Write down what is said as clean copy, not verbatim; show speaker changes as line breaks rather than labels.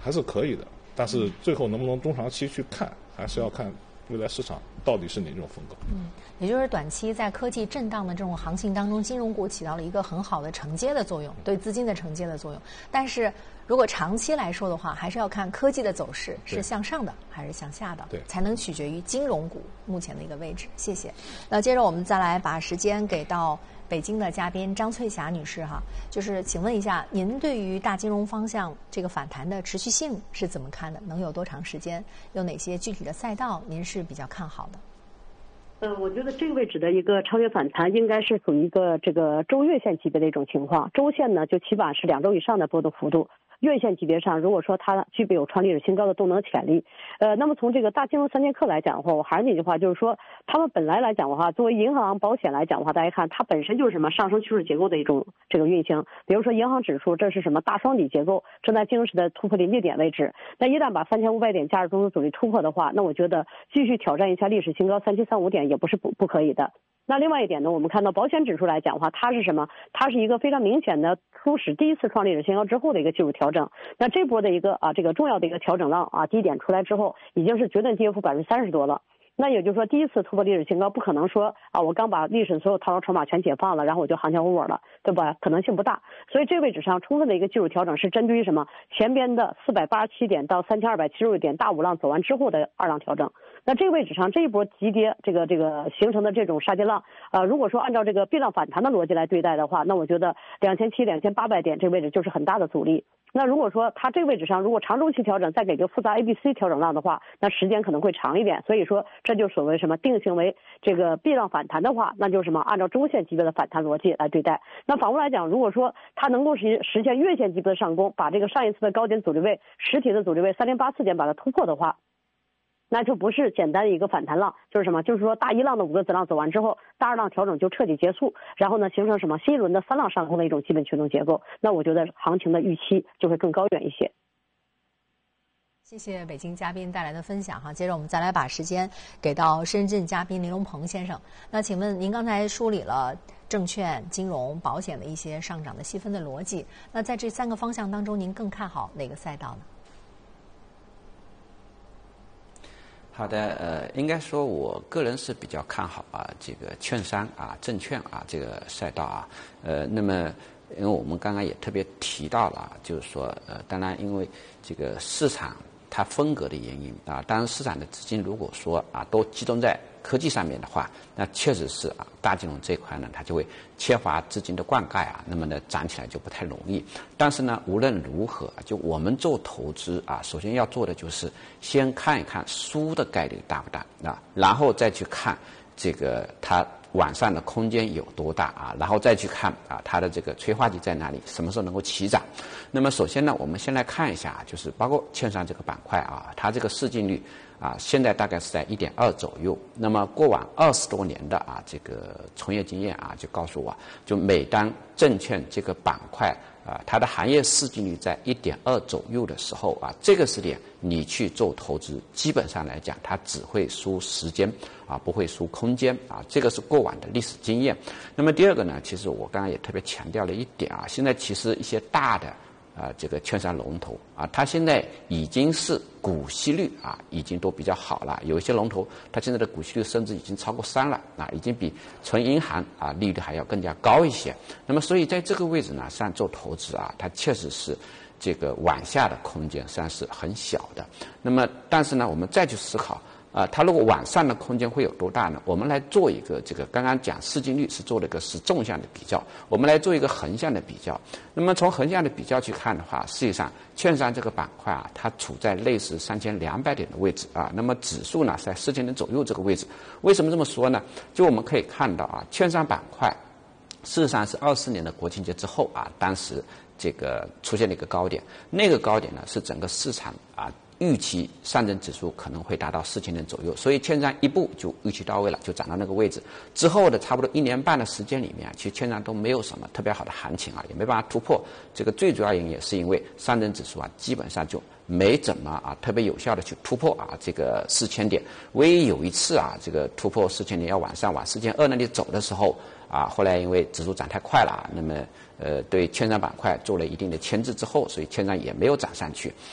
还是可以的，但是最后能不能中长期去看，还是要看未来市场到底是哪种风格。
也就是短期在科技震荡的这种行情当中，金融股起到了一个很好的承接的作用，对资金的承接的作用。但是如果长期来说的话，还是要看科技的走势是向上的还是向下的，才能取决于金融股目前的一个位置。谢谢。那接着我们再来把时间给到北京的嘉宾张翠霞女士哈，就是请问一下，您对于大金融方向这个反弹的持续性是怎么看的？能有多长时间？有哪些具体的赛道您是比较看好的？
我觉得这个位置的一个超跌反弹应该是属于一个这个周月线级别的一种情况，周线呢就起码是2周以上的波动幅度。月线级别上，如果说它具备有创历史新高的动能潜力，那么从这个大金融3剑客来讲的话，我还是那句话，就是说他们本来来讲的话，作为银行、保险来讲的话，大家看它本身就是什么上升趋势结构的一种这个运行。比如说银行指数，这是什么大双底结构，正在金融时的突破临界点位置。那一旦把3500点加入中枢阻力突破的话，那我觉得继续挑战一下历史新高3735点也不是不可以的。那另外一点呢，我们看到保险指数来讲的话，它是什么？它是一个非常明显的初始第一次创历史新高之后的一个技术调整。那这波的一个这个重要的一个调整浪低点出来之后，已经是绝对跌幅30%多了。那也就是说，第一次突破历史新高，不可能说我刚把历史所有套牢筹码全解放了，然后我就行情 over 了，对吧？可能性不大。所以这位置上充分的一个技术调整是针对于什么？前边的487点到3276点大五浪走完之后的二浪调整。那这个位置上这一波急跌这个形成的这种杀跌浪，如果说按照这个避浪反弹的逻辑来对待的话，那我觉得2700、2800点这个位置就是很大的阻力。那如果说它这个位置上如果长周期调整再给个复杂 ABC 调整浪的话，那时间可能会长一点。所以说这就所谓什么定性为这个避浪反弹的话，那就是什么按照中线级别的反弹逻辑来对待。那反过来讲，如果说它能够实现月线级别的上攻，把这个上一次的高点阻力位实体的阻力位3084点把它突破的话，那就不是简单的一个反弹浪，就是什么？就是说大一浪的5个子浪走完之后，大二浪调整就彻底结束，然后呢形成什么新一轮的3浪上攻的一种基本驱动结构。那我觉得行情的预期就会更高远一些。
谢谢北京嘉宾带来的分享哈，接着我们再来把时间给到深圳嘉宾林龙鹏先生。那请问您刚才梳理了证券、金融、保险的一些上涨的细分的逻辑，那在这3个方向当中，您更看好哪个赛道呢？
好的，应该说我个人是比较看好这个券商证券这个赛道那么因为我们刚刚也特别提到了，就是说当然因为这个市场它风格的原因当然市场的资金如果说都集中在科技上面的话，那确实是大金融这一块呢，它就会缺乏资金的灌溉那么呢涨起来就不太容易。但是呢，无论如何，就我们做投资首先要做的就是先看一看输的概率大不大然后再去看这个它往上的空间有多大然后再去看它的这个催化剂在哪里，什么时候能够起涨。那么首先呢，我们先来看一下就是包括券商这个板块它这个市净率现在大概是在1.2左右。那么过往20多年的这个从业经验就告诉我，就每当证券这个板块它的行业市净率在1.2左右的时候这个时点你去做投资，基本上来讲它只会输时间不会输空间这个是过往的历史经验。那么第二个呢，其实我刚刚也特别强调了一点现在其实一些大的这个券商龙头它现在已经是股息率已经都比较好了，有一些龙头它现在的股息率甚至已经超过3了已经比纯银行利率还要更加高一些。那么所以在这个位置呢上做投资它确实是这个往下的空间实际上是很小的。那么但是呢我们再去思考它如果往上的空间会有多大呢？我们来做一个这个刚刚讲市净率是做了个是纵向的比较，我们来做一个横向的比较。那么从横向的比较去看的话，实际上券商这个板块它处在类似3200点的位置那么指数呢在4000点左右这个位置。为什么这么说呢？就我们可以看到券商板块事实上是24年的国庆节之后当时这个出现了一个高点，那个高点呢是整个市场预期上证指数可能会达到4000点左右，所以券商一步就预期到位了，就涨到那个位置。之后的差不多1年半的时间里面其实券商都没有什么特别好的行情也没办法突破。这个最主要原因也是因为上证指数基本上就没怎么特别有效的去突破这个4000点。唯一有一次这个突破4000点要往上往4200那里走的时候后来因为指数涨太快了那么对券商板块做了一定的牵制之后，所以券商也没有涨上去。